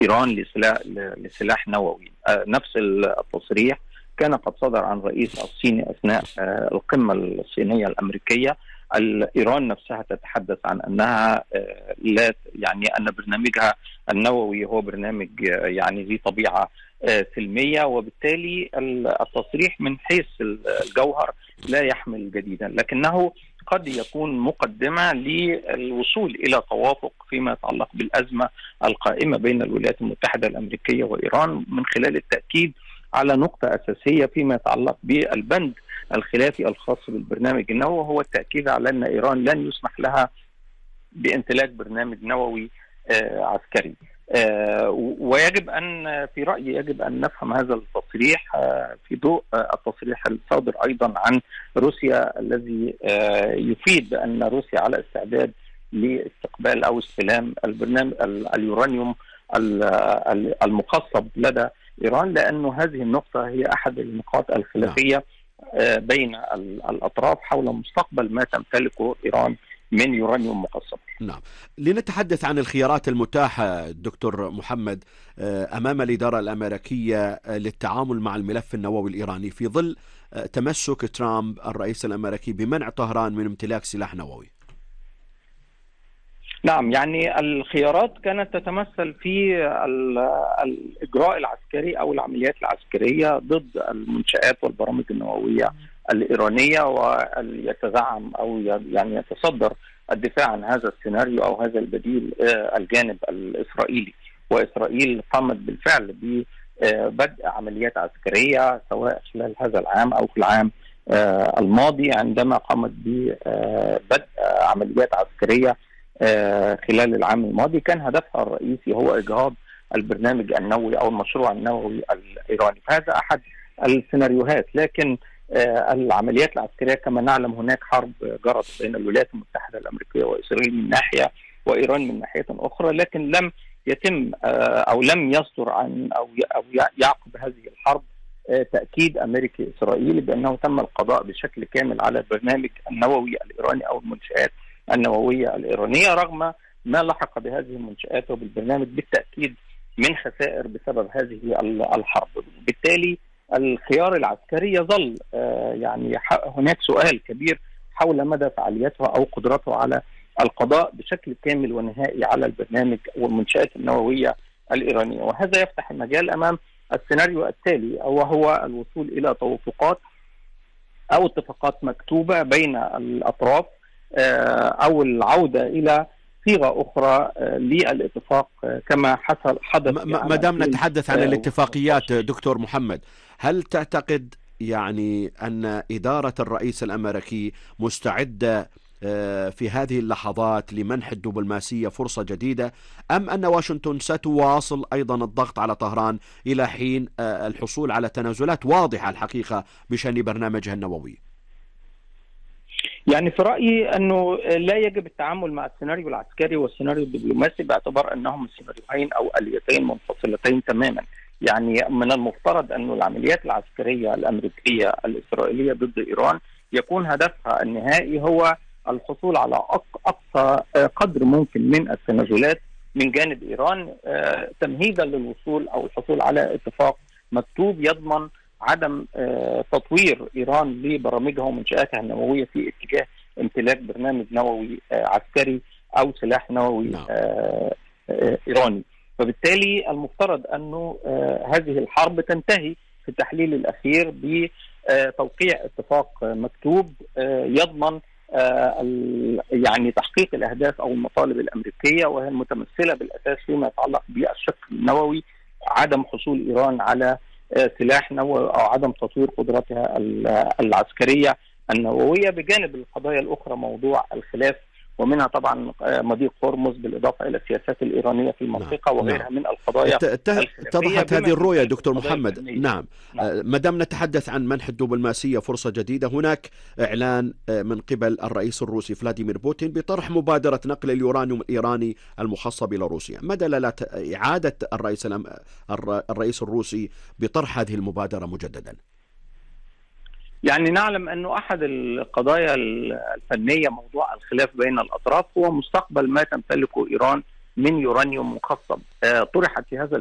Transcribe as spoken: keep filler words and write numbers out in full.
إيران لسلاح, لسلاح نووي. نفس التصريح كان قد صدر عن رئيس الصيني أثناء القمة الصينية الأمريكية. إيران نفسها تتحدث عن أنها لا يعني أن برنامجها النووي هو برنامج يعني ذي طبيعة سلمية، وبالتالي التصريح من حيث الجوهر لا يحمل جديدا، لكنه قد يكون مقدمة للوصول إلى توافق فيما يتعلق بالأزمة القائمة بين الولايات المتحدة الأمريكية وإيران، من خلال التأكيد على نقطة أساسية فيما يتعلق بالبند الخلافي الخاص بالبرنامج النووي، هو التأكيد على أن إيران لن يسمح لها بامتلاك برنامج نووي آه عسكري. آه ويجب أن في رأيي يجب أن نفهم هذا التصريح آه في ضوء آه التصريح الصادر أيضا عن روسيا، الذي آه يفيد بأن روسيا على استعداد لاستقبال أو استلام البرنامج اليورانيوم المخصب لدى إيران، لأنه هذه النقطة هي أحد النقاط الخلافية بين الأطراف حول مستقبل ما تمتلكه إيران من يورانيوم مخصب. نعم، لنتحدث عن الخيارات المتاحة دكتور محمد أمام الإدارة الأمريكية للتعامل مع الملف النووي الإيراني في ظل تمسك ترامب الرئيس الأمريكي بمنع طهران من امتلاك سلاح نووي. نعم، يعني الخيارات كانت تتمثل في الإجراء العسكري أو العمليات العسكرية ضد المنشآت والبرامج النووية الإيرانية، ويتزعم أو يعني يتصدر الدفاع عن هذا السيناريو أو هذا البديل الجانب الإسرائيلي. وإسرائيل قامت بالفعل ببدء عمليات عسكرية سواء خلال هذا العام أو في العام الماضي، عندما قامت ببدء عمليات عسكرية خلال العام الماضي كان هدفها الرئيسي هو إجهاض البرنامج النووي أو المشروع النووي الإيراني. هذا أحد السيناريوهات، لكن العمليات العسكرية كما نعلم هناك حرب جرت بين الولايات المتحدة الأمريكية وإسرائيل من ناحية وإيران من ناحية أخرى، لكن لم يتم أو لم يصدر عن أو يعقب هذه الحرب تأكيد أمريكي إسرائيلي بأنه تم القضاء بشكل كامل على البرنامج النووي الإيراني أو المنشآت النووية الإيرانية، رغم ما لحق بهذه المنشآت وبالبرنامج بالتأكيد من خسائر بسبب هذه الحرب. بالتالي الخيار العسكري يظل يعني هناك سؤال كبير حول مدى فعاليته أو قدرته على القضاء بشكل كامل ونهائي على البرنامج والمنشآت النووية الإيرانية، وهذا يفتح المجال أمام السيناريو التالي، وهو الوصول إلى توافقات أو اتفاقات مكتوبة بين الأطراف أو العودة إلى صيغة أخرى للاتفاق كما حصل حدث. ما دام نتحدث عن الاتفاقيات دكتور محمد، هل تعتقد يعني أن إدارة الرئيس الأمريكي مستعدة في هذه اللحظات لمنح الدبلوماسية فرصة جديدة، أم أن واشنطن ستواصل أيضا الضغط على طهران إلى حين الحصول على تنازلات واضحة الحقيقة بشأن برنامجها النووي؟ يعني في رأيي أنه لا يجب التعامل مع السيناريو العسكري والسيناريو الدبلوماسي باعتبار أنهم سيناريوهين أو آليتين منفصلتين تماما. يعني من المفترض أن العمليات العسكرية الأمريكية الإسرائيلية ضد إيران يكون هدفها النهائي هو الحصول على أقصى قدر ممكن من التنازلات من جانب إيران تمهيدا للوصول أو الحصول على اتفاق مكتوب يضمن عدم تطوير إيران لبرامجها ومنشآتها النووية في اتجاه امتلاك برنامج نووي عسكري أو سلاح نووي نعم. إيراني. فبالتالي المفترض أنه هذه الحرب تنتهي في التحليل الأخير بتوقيع اتفاق مكتوب يضمن يعني تحقيق الأهداف أو المطالب الأمريكية، وهي المتمثلة بالأساس فيما يتعلق بالشق النووي، عدم حصول إيران على سلاح نووي أو عدم تطوير قدراتها العسكرية النووية، بجانب القضايا الأخرى موضوع الخلاف ومنها طبعا مضيق هرمز بالإضافة إلى السياسات الإيرانية في المنطقة نعم. وغيرها نعم. من القضايا. اتضحت هذه الرؤية دكتور محمد. نعم, نعم. ما دام نتحدث عن منح الدبلوماسية فرصة جديدة، هناك إعلان من قبل الرئيس الروسي فلاديمير بوتين بطرح مبادرة نقل اليورانيوم الإيراني المخصب إلى روسيا. ما دلالات إعادة الرئيس الرئيس الروسي بطرح هذه المبادرة مجددا؟ يعني نعلم أنه أحد القضايا الفنية موضوع الخلاف بين الأطراف هو مستقبل ما تمتلكه إيران من يورانيوم مخصب طرحت في هذا